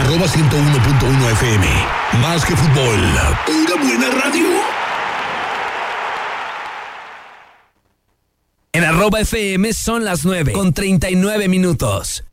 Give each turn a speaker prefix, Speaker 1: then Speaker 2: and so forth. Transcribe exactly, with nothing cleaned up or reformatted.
Speaker 1: Arroba ciento uno punto uno F M. Más que fútbol, pura buena radio.
Speaker 2: En arroba F M son las nueve con treinta y nueve minutos.